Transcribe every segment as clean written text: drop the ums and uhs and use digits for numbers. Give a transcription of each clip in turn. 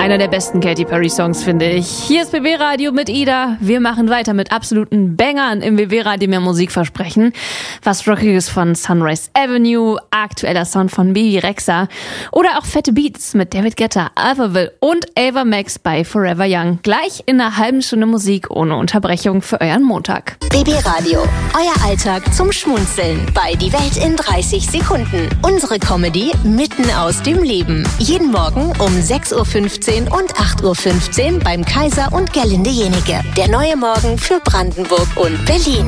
Einer der besten Katy Perry-Songs, finde ich. Hier ist BB Radio mit Ida. Wir machen weiter mit absoluten Bangern im BB Radio, mehr Musik versprechen. Was Rockiges von Sunrise Avenue, aktueller Sound von Baby Rexha oder auch fette Beats mit David Guetta, Alphaville und Ava Max bei Forever Young. Gleich in einer halben Stunde Musik ohne Unterbrechung für euren Montag. BB Radio, euer Alltag zum Schmunzeln bei Die Welt in 30 Sekunden. Unsere Comedy mitten aus dem Leben. Jeden Morgen um 6.15 Uhr und 8.15 Uhr beim Kaiser und Gerlinde Jenike. Der neue Morgen für Brandenburg und Berlin.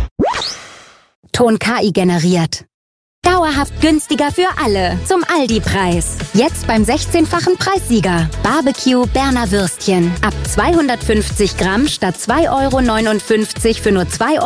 Ton KI generiert. Dauerhaft günstiger für alle. Zum Aldi-Preis. Jetzt beim 16-fachen Preissieger. Barbecue Berner Würstchen. Ab 250 Gramm statt 2,59 € für nur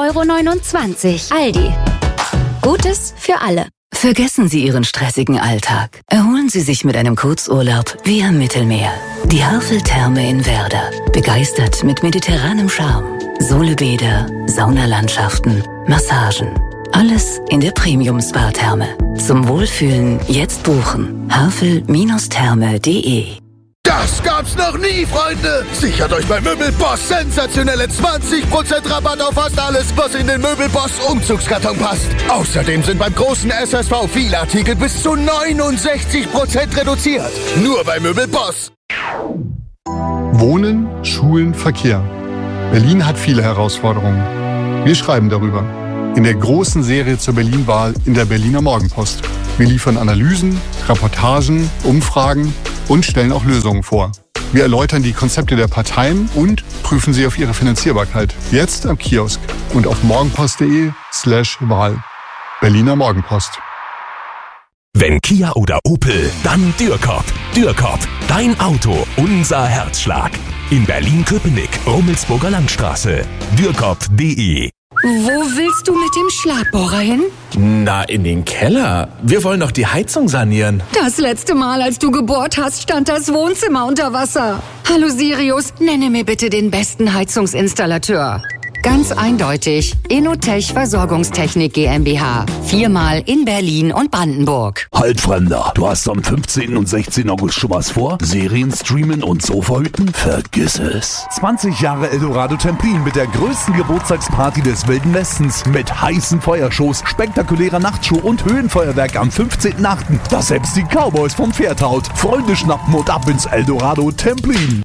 2,29 €. Aldi. Gutes für alle. Vergessen Sie Ihren stressigen Alltag. Erholen Sie sich mit einem Kurzurlaub wie am Mittelmeer. Die Havel-Therme in Werder. Begeistert mit mediterranem Charme. Solebäder, Saunalandschaften, Massagen. Alles in der Premium-Spa-Therme. Zum Wohlfühlen jetzt buchen. havel-therme.de. Das gab's noch nie, Freunde! Sichert euch bei Möbelboss sensationelle 20% Rabatt auf fast alles, was in den Möbelboss Umzugskarton passt. Außerdem sind beim großen SSV viele Artikel bis zu 69% reduziert. Nur bei Möbelboss. Wohnen, Schulen, Verkehr. Berlin hat viele Herausforderungen. Wir schreiben darüber. In der großen Serie zur Berlin-Wahl in der Berliner Morgenpost. Wir liefern Analysen, Reportagen, Umfragen und stellen auch Lösungen vor. Wir erläutern die Konzepte der Parteien und prüfen sie auf ihre Finanzierbarkeit. Jetzt am Kiosk und auf morgenpost.de/Wahl. Berliner Morgenpost. Wenn Kia oder Opel, dann Dürkop. Dürkop, dein Auto, unser Herzschlag. In Berlin-Köpenick, Rummelsburger Landstraße. Dürkop.de. Wo willst du mit dem Schlagbohrer hin? Na, in den Keller. Wir wollen doch die Heizung sanieren. Das letzte Mal, als du gebohrt hast, stand das Wohnzimmer unter Wasser. Hallo Sirius, nenne mir bitte den besten Heizungsinstallateur. Ganz eindeutig. Inotech Versorgungstechnik GmbH. 4-mal in Berlin und Brandenburg. Halt, Fremder. Du hast am 15. und 16. August schon was vor? Serien streamen und Sofa-Hüten? Vergiss es. 20 Jahre Eldorado Templin mit der größten Geburtstagsparty des Wilden Westens. Mit heißen Feuershows, spektakulärer Nachtshow und Höhenfeuerwerk am 15.8. Das selbst die Cowboys vom Pferd haut. Freunde schnappen und ab ins Eldorado Templin.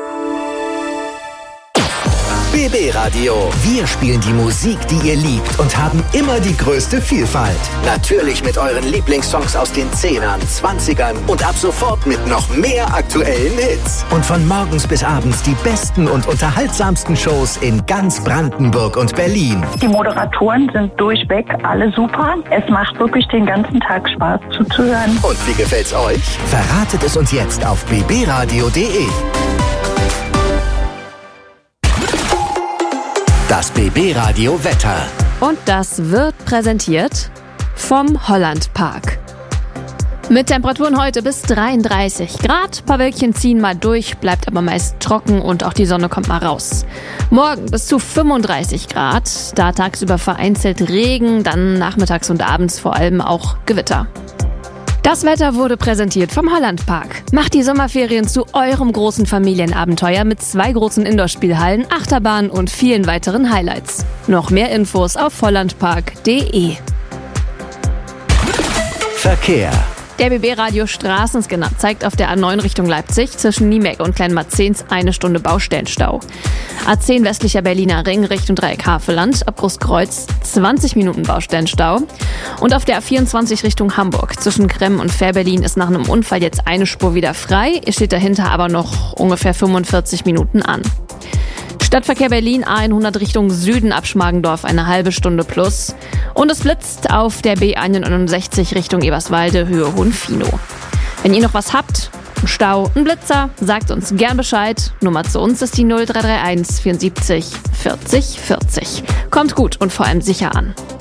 BB Radio. Wir spielen die Musik, die ihr liebt und haben immer die größte Vielfalt. Natürlich mit euren Lieblingssongs aus den 10ern, 20ern und ab sofort mit noch mehr aktuellen Hits. Und von morgens bis abends die besten und unterhaltsamsten Shows in ganz Brandenburg und Berlin. Die Moderatoren sind durchweg alle super. Es macht wirklich den ganzen Tag Spaß zuzuhören. Und wie gefällt's euch? Verratet es uns jetzt auf bbradio.de. Das BB Radio Wetter. Und das wird präsentiert vom Holland Park. Mit Temperaturen heute bis 33 Grad. Ein paar Wölkchen ziehen mal durch, bleibt aber meist trocken und auch die Sonne kommt mal raus. Morgen bis zu 35 Grad. Da tagsüber vereinzelt Regen, dann nachmittags und abends vor allem auch Gewitter. Das Wetter wurde präsentiert vom Holland Park. Macht die Sommerferien zu eurem großen Familienabenteuer mit 2 großen Indoor-Spielhallen, Achterbahnen und vielen weiteren Highlights. Noch mehr Infos auf hollandpark.de. Verkehr. Der BB-Radio Straßenscanner zeigt auf der A9 Richtung Leipzig zwischen Niemek und Kleinmarzens 1 Stunde Baustellenstau. A10 westlicher Berliner Ring Richtung Dreieck Havelland ab Großkreuz 20 Minuten Baustellenstau. Und auf der A24 Richtung Hamburg zwischen Kremmen und Fährberlin ist nach einem Unfall jetzt eine Spur wieder frei. Es steht dahinter aber noch ungefähr 45 Minuten an. Stadtverkehr Berlin A100 Richtung Süden ab Schmargendorf eine halbe Stunde plus. Und es blitzt auf der B61 Richtung Eberswalde Höhe Hohenfinoh. Wenn ihr noch was habt, einen Stau, einen Blitzer, sagt uns gern Bescheid. Nummer zu uns ist die 0331 74 40 40. Kommt gut und vor allem sicher an.